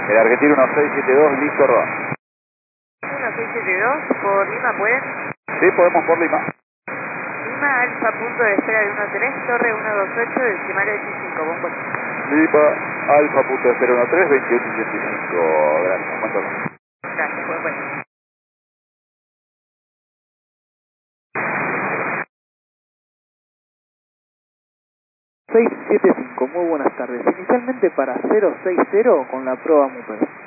El Argentino 1672, listo, Roa. 1672, por Lima, ¿pueden? Sí, podemos por Lima. Lima, alfa, punto de espera de 13, torre 128, decimal 85, bombo. Lima, alfa, punto de 013, 2885. Gracias, buen turno. Gracias, buen vuelo. 675, muy buenas tardes. Inicialmente para 060 con la prueba MUPER.